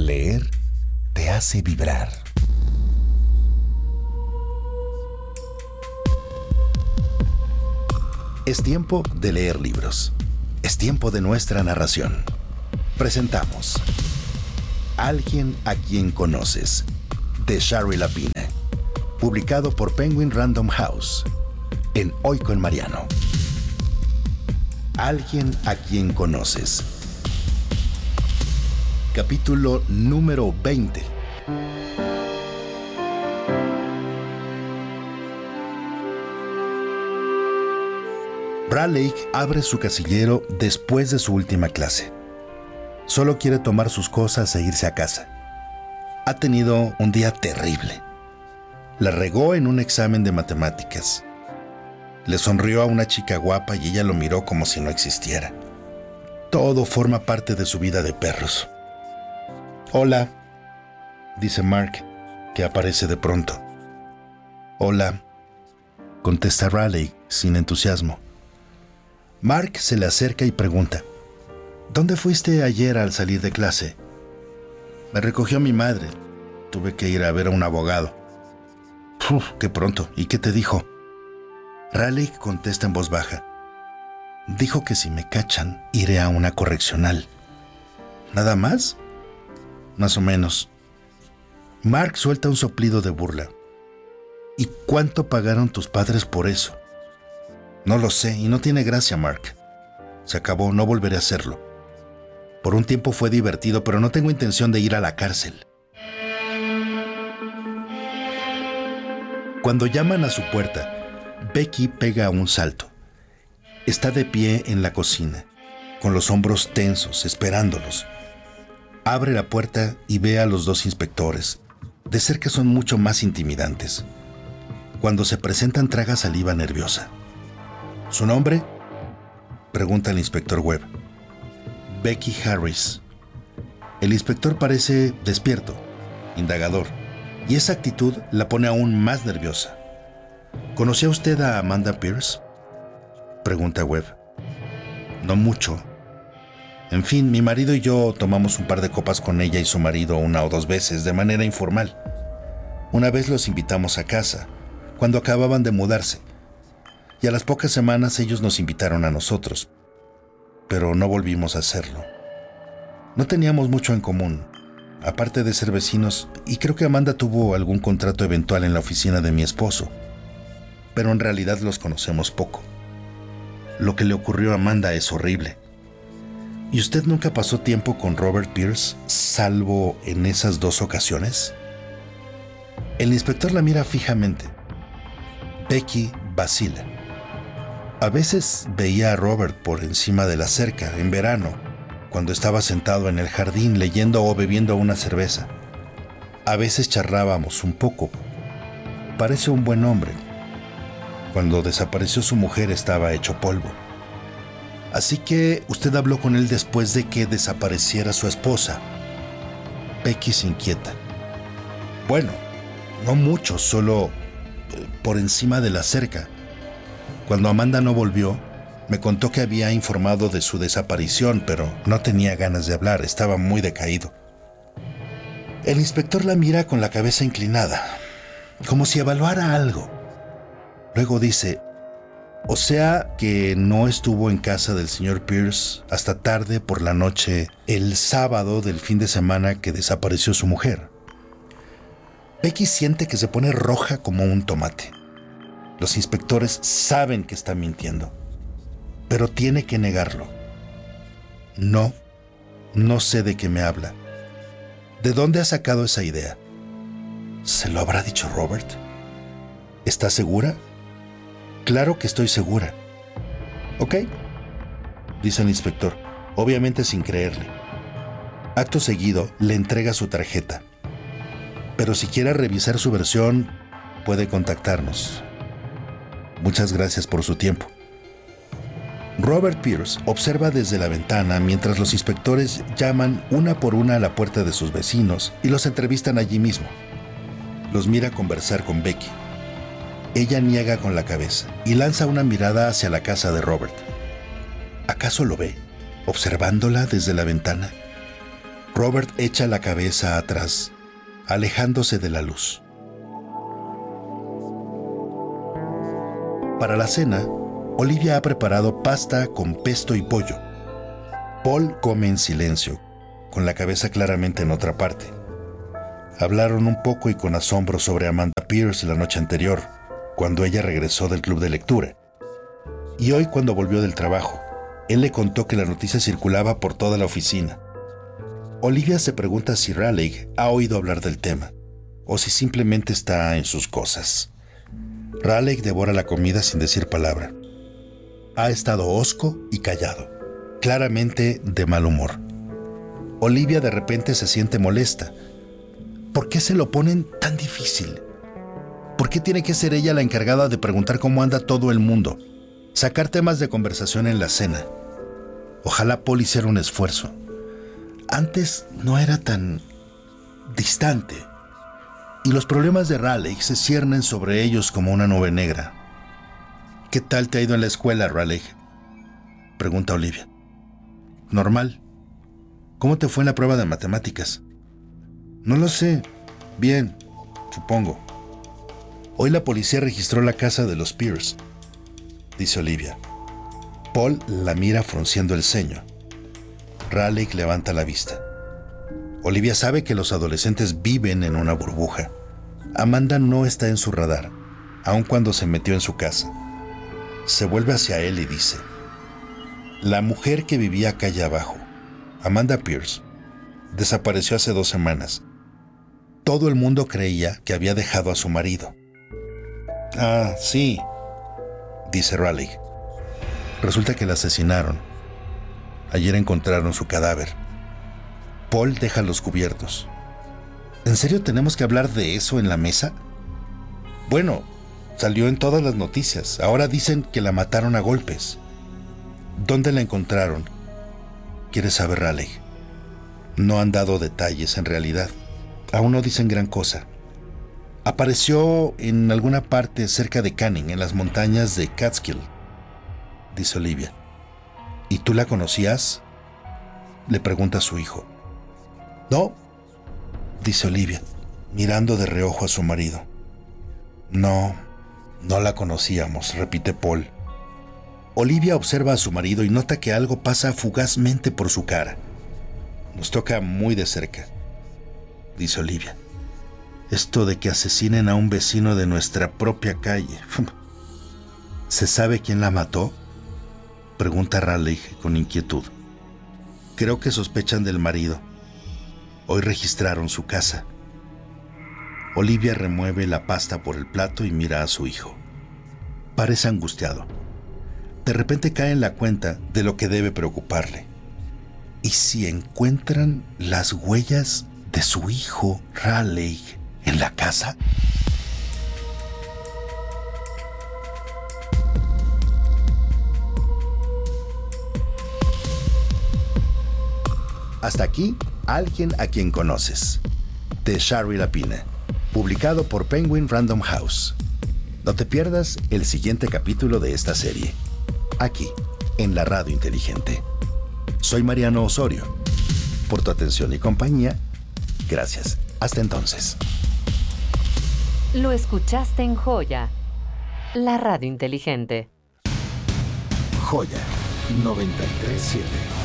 Leer te hace vibrar. Es tiempo de leer libros. Es tiempo de nuestra narración. Presentamos Alguien a quien conoces, de Shari Lapine, publicado por Penguin Random House, en Hoy con Mariano. Alguien a quien conoces. Capítulo número 20. Raleigh abre su casillero después de su última clase. Solo quiere tomar sus cosas e irse a casa. Ha tenido un día terrible. La regó en un examen de matemáticas. Le sonrió a una chica guapa y ella lo miró como si no existiera. Todo forma parte de su vida de perros. «Hola», dice Mark, que aparece de pronto. «Hola», contesta Raleigh sin entusiasmo. Mark se le acerca y pregunta: «¿Dónde fuiste ayer al salir de clase?» «Me recogió mi madre. Tuve que ir a ver a un abogado». «Uf, qué pronto. ¿Y qué te dijo?» Raleigh contesta en voz baja: «Dijo que si me cachan, iré a una correccional». «¿Nada más?» «Más o menos». Mark suelta un soplido de burla. «¿Y cuánto pagaron tus padres por eso?» «No lo sé, y no tiene gracia, Mark. Se acabó, no volveré a hacerlo. Por un tiempo fue divertido, pero no tengo intención de ir a la cárcel». Cuando llaman a su puerta, Becky pega un salto. Está de pie en la cocina, con los hombros tensos, esperándolos. Abre la puerta y ve a los dos inspectores. De cerca son mucho más intimidantes. Cuando se presentan, traga saliva nerviosa. «¿Su nombre?», pregunta el inspector Webb. «Becky Harris». El inspector parece despierto, indagador, y esa actitud la pone aún más nerviosa. «¿Conocía usted a Amanda Pierce?», pregunta Webb. «No mucho. En fin, mi marido y yo tomamos un par de copas con ella y su marido 1 o 2 veces, de manera informal. Una vez los invitamos a casa, cuando acababan de mudarse, y a las pocas semanas ellos nos invitaron a nosotros, pero no volvimos a hacerlo. No teníamos mucho en común, aparte de ser vecinos, y creo que Amanda tuvo algún contrato eventual en la oficina de mi esposo, pero en realidad los conocemos poco. Lo que le ocurrió a Amanda es horrible. ¿Y usted nunca pasó tiempo con Robert Pierce, salvo en esas 2 ocasiones?» El inspector la mira fijamente. Becky vacila. A veces veía a Robert por encima de la cerca, en verano, cuando estaba sentado en el jardín leyendo o bebiendo una cerveza. A veces charlábamos un poco. Parece un buen hombre. Cuando desapareció su mujer estaba hecho polvo. «Así que usted habló con él después de que desapareciera su esposa». Becky se inquieta. «Bueno, no mucho, solo por encima de la cerca. Cuando Amanda no volvió, me contó que había informado de su desaparición, pero no tenía ganas de hablar, estaba muy decaído». El inspector la mira con la cabeza inclinada, como si evaluara algo. Luego dice: «O sea que no estuvo en casa del señor Pierce hasta tarde por la noche el sábado del fin de semana que desapareció su mujer». Becky siente que se pone roja como un tomate. Los inspectores saben que está mintiendo, pero tiene que negarlo. «No sé de qué me habla. ¿De dónde ha sacado esa idea? ¿Se lo habrá dicho Robert? ¿Está segura?» «Claro que estoy segura». «Ok», dice el inspector, obviamente sin creerle. Acto seguido, le entrega su tarjeta. «Pero si quiere revisar su versión, puede contactarnos. Muchas gracias por su tiempo». Robert Pierce observa desde la ventana mientras los inspectores llaman una por una a la puerta de sus vecinos y los entrevistan allí mismo. Los mira conversar con Becky. Ella niega con la cabeza y lanza una mirada hacia la casa de Robert. ¿Acaso lo ve, observándola desde la ventana? Robert echa la cabeza atrás, alejándose de la luz. Para la cena, Olivia ha preparado pasta con pesto y pollo. Paul come en silencio, con la cabeza claramente en otra parte. Hablaron un poco y con asombro sobre Amanda Pierce la noche anterior, cuando ella regresó del club de lectura. Y hoy cuando volvió del trabajo, él le contó que la noticia circulaba por toda la oficina. Olivia se pregunta si Raleigh ha oído hablar del tema, o si simplemente está en sus cosas. Raleigh devora la comida sin decir palabra. Ha estado hosco y callado, claramente de mal humor. Olivia de repente se siente molesta. ¿Por qué se lo ponen tan difícil? ¿Por qué tiene que ser ella la encargada de preguntar cómo anda todo el mundo? Sacar temas de conversación en la cena. Ojalá Paul hiciera un esfuerzo. Antes no era tan distante. Y los problemas de Raleigh se ciernen sobre ellos como una nube negra. ¿Qué tal te ha ido en la escuela, Raleigh?, pregunta Olivia. Normal. ¿Cómo te fue en la prueba de matemáticas? No lo sé. Bien, supongo. Hoy la policía registró la casa de los Pierce, dice Olivia. Paul la mira frunciendo el ceño. Raleigh levanta la vista. Olivia sabe que los adolescentes viven en una burbuja. Amanda no está en su radar, aun cuando se metió en su casa. Se vuelve hacia él y dice: la mujer que vivía calle abajo, Amanda Pierce, desapareció hace 2 semanas. Todo el mundo creía que había dejado a su marido. Ah, sí, dice Raleigh. Resulta que la asesinaron. Ayer encontraron su cadáver. Paul deja los cubiertos. ¿En serio tenemos que hablar de eso en la mesa? Bueno, salió en todas las noticias. Ahora dicen que la mataron a golpes. ¿Dónde la encontraron? ¿Quieres saber, Raleigh? No han dado detalles en realidad. Aún no dicen gran cosa. Apareció en alguna parte cerca de Canning, en las montañas de Catskill, dice Olivia. ¿Y tú la conocías?, le pregunta a su hijo. No, dice Olivia, mirando de reojo a su marido. No la conocíamos, repite Paul. Olivia observa a su marido y nota que algo pasa fugazmente por su cara. Nos toca muy de cerca, dice Olivia. Esto de que asesinen a un vecino de nuestra propia calle. ¿Se sabe quién la mató?, pregunta Raleigh con inquietud. Creo que sospechan del marido. Hoy registraron su casa. Olivia remueve la pasta por el plato y mira a su hijo. Parece angustiado. De repente cae en la cuenta de lo que debe preocuparle. ¿Y si encuentran las huellas de su hijo Raleigh en la casa? Hasta aquí, Alguien a quien conoces, de Shari Lapine, publicado por Penguin Random House. No te pierdas el siguiente capítulo de esta serie, aquí, en la Radio Inteligente. Soy Mariano Osorio. Por tu atención y compañía, gracias. Hasta entonces. Lo escuchaste en Joya, la Radio Inteligente. Joya 93.7.